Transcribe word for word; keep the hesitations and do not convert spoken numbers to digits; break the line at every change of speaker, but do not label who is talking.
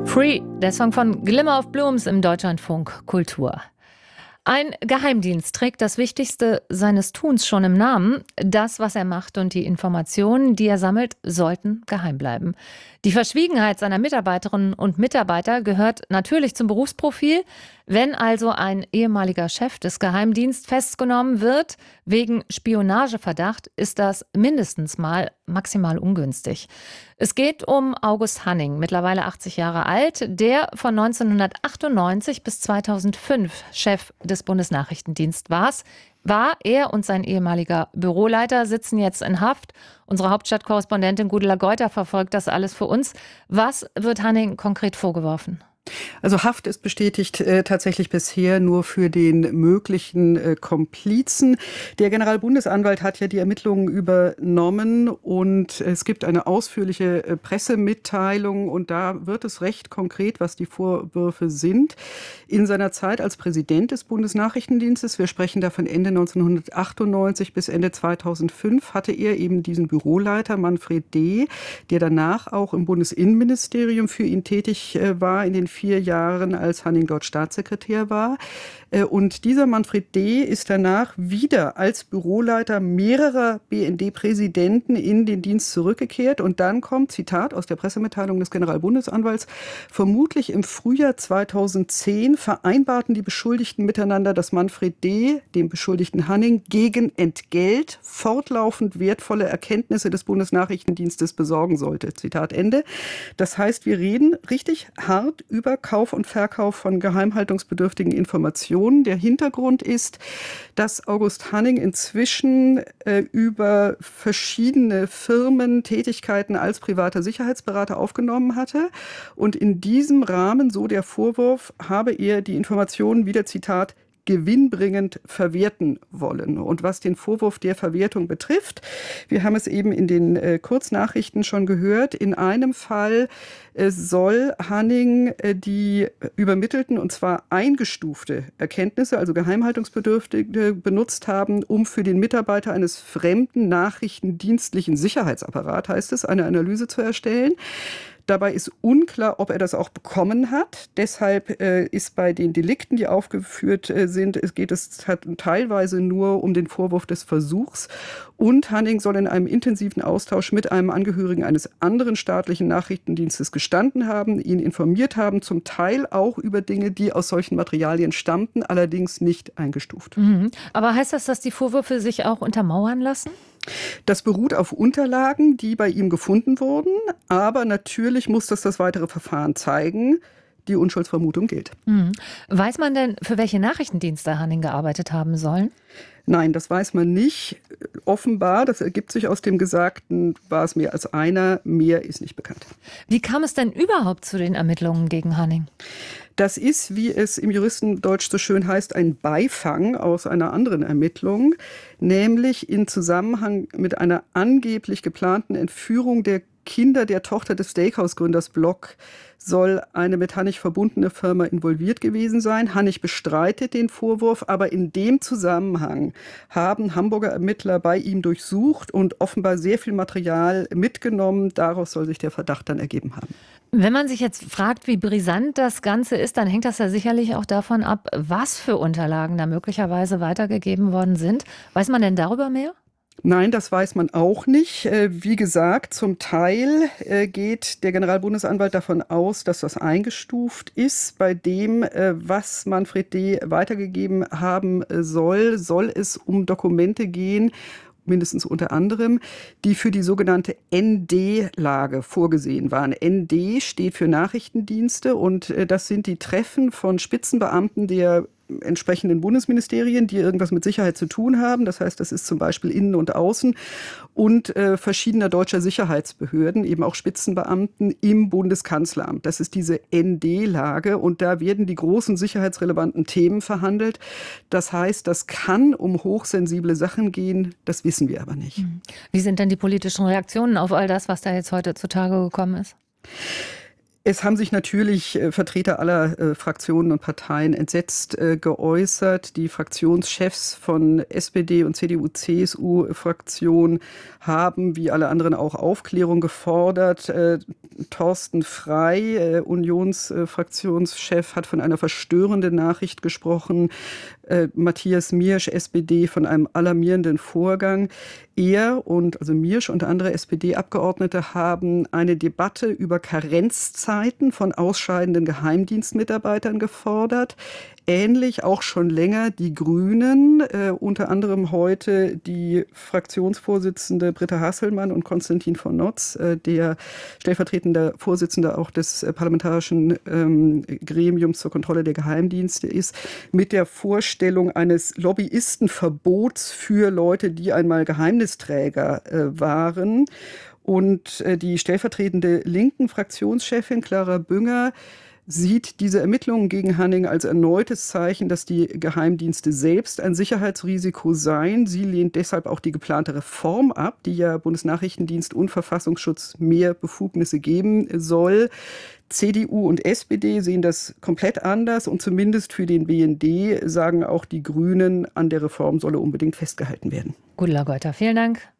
Free, der Song von Glimmer of Blooms im Deutschlandfunk Kultur. Ein Geheimdienst trägt das Wichtigste seines Tuns schon im Namen. Das, was er macht und die Informationen, die er sammelt, sollten geheim bleiben. Die Verschwiegenheit seiner Mitarbeiterinnen und Mitarbeiter gehört natürlich zum Berufsprofil. Wenn also ein ehemaliger Chef des Geheimdienstes festgenommen wird wegen Spionageverdacht, ist das mindestens mal maximal ungünstig. Es geht um August Hanning, mittlerweile achtzig Jahre alt, der von neunzehnhundertachtundneunzig bis zweitausendfünf Chef des Bundesnachrichtendienstes war. War er und sein ehemaliger Büroleiter sitzen jetzt in Haft. Unsere Hauptstadtkorrespondentin Gudula Geuter verfolgt das alles für uns. Was wird Hanning konkret vorgeworfen?
Also Haft ist bestätigt äh, tatsächlich bisher nur für den möglichen äh, Komplizen. Der Generalbundesanwalt hat ja die Ermittlungen übernommen und es gibt eine ausführliche äh, Pressemitteilung und da wird es recht konkret, was die Vorwürfe sind. In seiner Zeit als Präsident des Bundesnachrichtendienstes, wir sprechen da von Ende neunzehnhundertachtundneunzig bis Ende zweitausendfünf, hatte er eben diesen Büroleiter Manfred D., der danach auch im Bundesinnenministerium für ihn tätig äh, war, in den vier Jahren, als Hanning dort Staatssekretär war. Und dieser Manfred D. ist danach wieder als Büroleiter mehrerer B N D-Präsidenten in den Dienst zurückgekehrt. Und dann kommt, Zitat aus der Pressemitteilung des Generalbundesanwalts, vermutlich im Frühjahr zweitausendzehn vereinbarten die Beschuldigten miteinander, dass Manfred D., dem Beschuldigten Hanning, gegen Entgelt fortlaufend wertvolle Erkenntnisse des Bundesnachrichtendienstes besorgen sollte. Zitat Ende. Das heißt, wir reden richtig hart über Kauf und Verkauf von geheimhaltungsbedürftigen Informationen. Der Hintergrund ist, dass August Hanning inzwischen äh, über verschiedene Firmen Tätigkeiten als privater Sicherheitsberater aufgenommen hatte. Und in diesem Rahmen, so der Vorwurf, habe er die Informationen, wieder Zitat, gewinnbringend verwerten wollen. Und was den Vorwurf der Verwertung betrifft, wir haben es eben in den äh, Kurznachrichten schon gehört, in einem Fall äh, soll Hanning äh, die übermittelten, und zwar eingestufte Erkenntnisse, also geheimhaltungsbedürftige, benutzt haben, um für den Mitarbeiter eines fremden nachrichtendienstlichen Sicherheitsapparats, heißt es, eine Analyse zu erstellen. Dabei ist unklar, ob er das auch bekommen hat. Deshalb äh, ist bei den Delikten, die aufgeführt äh, sind, es geht es teilweise nur um den Vorwurf des Versuchs. Und Hanning soll in einem intensiven Austausch mit einem Angehörigen eines anderen staatlichen Nachrichtendienstes gestanden haben, ihn informiert haben, zum Teil auch über Dinge, die aus solchen Materialien stammten, allerdings nicht eingestuft.
Mhm. Aber heißt das, dass die Vorwürfe sich auch untermauern lassen?
Das beruht auf Unterlagen, die bei ihm gefunden wurden. Aber natürlich muss das das weitere Verfahren zeigen. Die Unschuldsvermutung gilt.
Mhm. Weiß man denn, für welche Nachrichtendienste Hanning gearbeitet haben sollen?
Nein, das weiß man nicht. Offenbar, das ergibt sich aus dem Gesagten, war es mehr als einer. Mehr ist nicht bekannt.
Wie kam es denn überhaupt zu den Ermittlungen gegen Hanning?
Das ist, wie es im Juristendeutsch so schön heißt, ein Beifang aus einer anderen Ermittlung, nämlich in Zusammenhang mit einer angeblich geplanten Entführung der Kinder der Tochter des Steakhouse-Gründers Block soll eine mit Hannig verbundene Firma involviert gewesen sein. Hannig bestreitet den Vorwurf, aber in dem Zusammenhang haben Hamburger Ermittler bei ihm durchsucht und offenbar sehr viel Material mitgenommen. Daraus soll sich der Verdacht dann ergeben haben.
Wenn man sich jetzt fragt, wie brisant das Ganze ist, dann hängt das ja sicherlich auch davon ab, was für Unterlagen da möglicherweise weitergegeben worden sind. Weiß man denn darüber mehr?
Nein, das weiß man auch nicht. Wie gesagt, zum Teil geht der Generalbundesanwalt davon aus, dass das eingestuft ist. Bei dem, was Manfred D. weitergegeben haben soll, soll es um Dokumente gehen, mindestens unter anderem, die für die sogenannte N D-Lage vorgesehen waren. N D steht für Nachrichtendienste und das sind die Treffen von Spitzenbeamten der entsprechenden Bundesministerien, die irgendwas mit Sicherheit zu tun haben. Das heißt, das ist zum Beispiel Innen und Außen und äh, verschiedener deutscher Sicherheitsbehörden, eben auch Spitzenbeamten im Bundeskanzleramt. Das ist diese N D-Lage und da werden die großen sicherheitsrelevanten Themen verhandelt. Das heißt, das kann um hochsensible Sachen gehen, das wissen wir aber nicht.
Wie sind denn die politischen Reaktionen auf all das, was da jetzt heute zutage gekommen ist?
Es haben sich natürlich äh, Vertreter aller äh, Fraktionen und Parteien entsetzt äh, geäußert. Die Fraktionschefs von S P D und C D U C S U-Fraktion haben, wie alle anderen, auch Aufklärung gefordert. Äh, Thorsten Frey, äh, Unionsfraktionschef, hat von einer verstörenden Nachricht gesprochen. Äh, Matthias Miersch, S P D, von einem alarmierenden Vorgang. Er und also Miersch und andere S P D-Abgeordnete haben eine Debatte über Karenzzeiten von ausscheidenden Geheimdienstmitarbeitern gefordert. Ähnlich auch schon länger die Grünen, äh, unter anderem heute die Fraktionsvorsitzende Britta Hasselmann und Konstantin von Notz, äh, der stellvertretende Vorsitzende auch des äh, parlamentarischen ähm, Gremiums zur Kontrolle der Geheimdienste ist, mit der Vorstellung eines Lobbyistenverbots für Leute, die einmal Geheimnisträger äh, waren. Und äh, die stellvertretende linken Fraktionschefin Clara Bünger sieht diese Ermittlungen gegen Hanning als erneutes Zeichen, dass die Geheimdienste selbst ein Sicherheitsrisiko seien. Sie lehnt deshalb auch die geplante Reform ab, die ja Bundesnachrichtendienst und Verfassungsschutz mehr Befugnisse geben soll. C D U und S P D sehen das komplett anders und zumindest für den B N D sagen auch die Grünen, an der Reform solle unbedingt festgehalten werden.
Gudula Geuter, vielen Dank.